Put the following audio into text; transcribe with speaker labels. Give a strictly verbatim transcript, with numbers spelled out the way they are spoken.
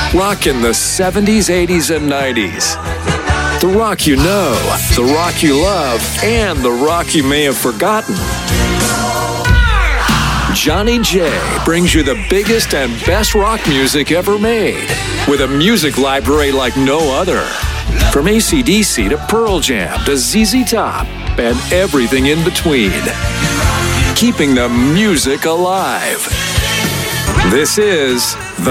Speaker 1: Rockin' the seventies, eighties, and nineties. The rock you know, the rock you love, and the rock you may have forgotten. Johnny J brings you the biggest and best rock music ever made, with a music library like no other. From A C D C to Pearl Jam to Z Z Top and everything in between. Keeping the music alive. This is